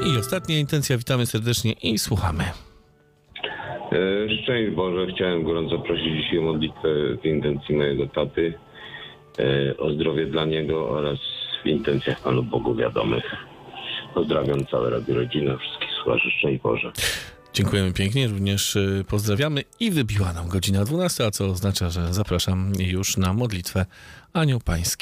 I ostatnia intencja, witamy serdecznie i słuchamy. Szczęść Boże, chciałem gorąco prosić dzisiaj o modlitwę w intencji mojego taty, o zdrowie dla niego oraz w intencjach Panu Bogu wiadomych. Pozdrawiam całe Radio Rodzina, wszystkich słuchaczy. Szczęść Boże. Dziękujemy pięknie, również pozdrawiamy i wybiła nam godzina 12, a co oznacza, że zapraszam już na modlitwę Anioł Pański.